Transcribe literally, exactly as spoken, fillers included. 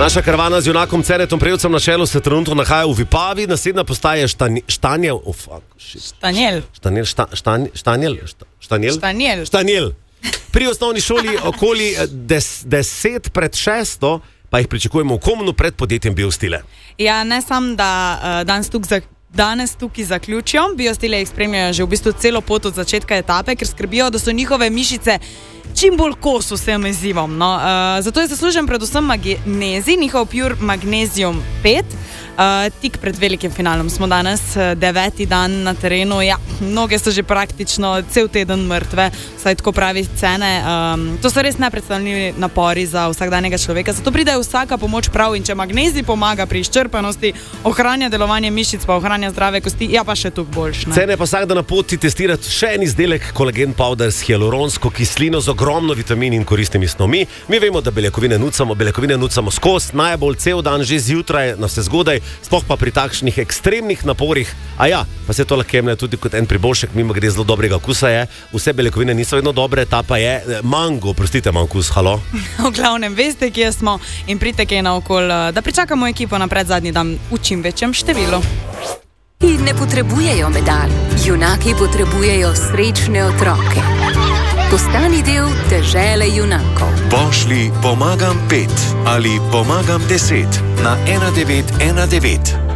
Naša karavana z junakom Ceretom Prejevcem na čelu se trenutno nahaja v Vipavi, naslednja postaja je štan, Štanjel. Oh, Štanjel. Štanjel, šta, štan, štanjel, šta, štanjel? Štanjel. Štanjel. Pri osnovni šoli okoli des, deset pred šesto, pa jih pričakujemo v Komnu pred podjetjem Biostile. Ja, ne sam, da uh, danes tukaj za Danes tukaj zaključijo. Biostile jih spremljajo že v bistvu celo pot od začetka etape, ker skrbijo, da so njihove mišice čim bolj kos vsem izzivom. No, uh, zato je zaslužen predvsem magnezij, njihov Pure Magnesium pet. Uh, tik pred velikim finalom smo danes, deveti dan na terenu. Ja, mnoge so že praktično cel teden mrtve, saj tako pravi cene. Um, to so res nepredstavljivi napori za vsakdanjega človeka. Zato pride vsaka pomoč prav in če magnezij pomaga pri izčrpanosti, ohranja delovanje mišic, pa ohranja zdrave kosti, ja pa še tuk boljš. Ne? Cene pa vsak dan na poti testirati še en izdelek, kolagen powder s hialuronsko kislino z ogromno vitamini in koristnimi snovmi. Mi vemo, da beljakovine nucamo, beljakovine nucamo skozi, najbolj cel dan, že zjutraj, na vse zgodaj. Sploh pa pri takšnih ekstremnih naporih, a ja, pa se to lahko jemlje tudi kot en priboljšek, mimo gre zelo dobrega okusa je, vse beljakovine niso vedno dobre, ta pa je mango, prostite, ima okus, halo. V glavnem, veste, kje smo in pridite kaj naokol, da pričakamo ekipo na predzadnji dan v čim večjem številu. In ne potrebujejo medalj, junaki potrebujejo srečne otroke. Postani del dežele junakov. Pošlji pomagam pet ali pomagam deset na ena devet ena devet.